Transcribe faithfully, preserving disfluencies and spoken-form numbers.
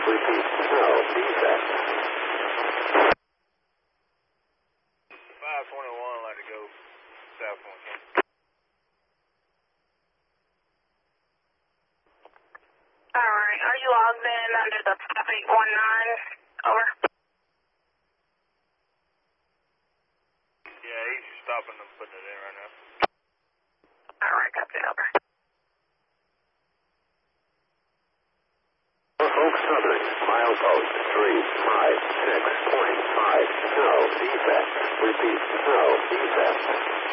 Repeat, no defect. five twenty-one, like to go south one. Alright, are you logged in under the five eight one nine? Over. Yeah, he's stopping and putting it in right now. Alright, copy, over. Oak Southern, milepost three five six point five, no defect. Repeat, no defect.